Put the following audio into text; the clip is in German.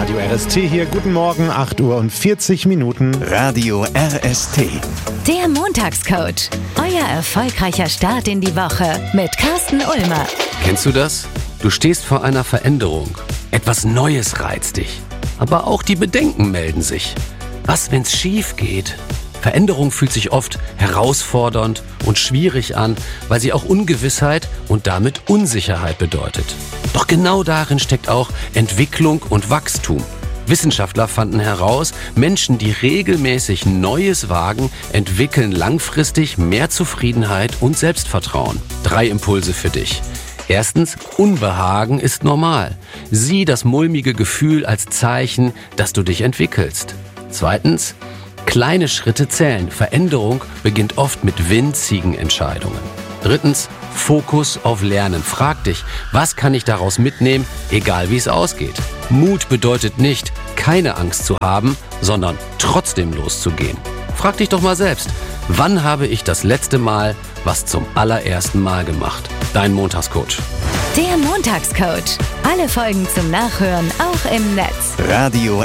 Radio RST hier. Guten Morgen, 8:40 Uhr. Radio RST. Der Montagscoach. Euer erfolgreicher Start in die Woche mit Carsten Ulmer. Kennst du das? Du stehst vor einer Veränderung. Etwas Neues reizt dich. Aber auch die Bedenken melden sich. Was, wenn's schief geht? Veränderung fühlt sich oft herausfordernd und schwierig an, weil sie auch Ungewissheit und damit Unsicherheit bedeutet. Doch genau darin steckt auch Entwicklung und Wachstum. Wissenschaftler fanden heraus, Menschen, die regelmäßig Neues wagen, entwickeln langfristig mehr Zufriedenheit und Selbstvertrauen. 3 Impulse für dich. Erstens, Unbehagen ist normal. Sieh das mulmige Gefühl als Zeichen, dass du dich entwickelst. Zweitens, kleine Schritte zählen. Veränderung beginnt oft mit winzigen Entscheidungen. Drittens, Fokus auf Lernen. Frag dich, was kann ich daraus mitnehmen, egal wie es ausgeht. Mut bedeutet nicht, keine Angst zu haben, sondern trotzdem loszugehen. Frag dich doch mal selbst, wann habe ich das letzte Mal was zum allerersten Mal gemacht? Dein Montagscoach. Der Montagscoach. Alle Folgen zum Nachhören auch im Netz. Radio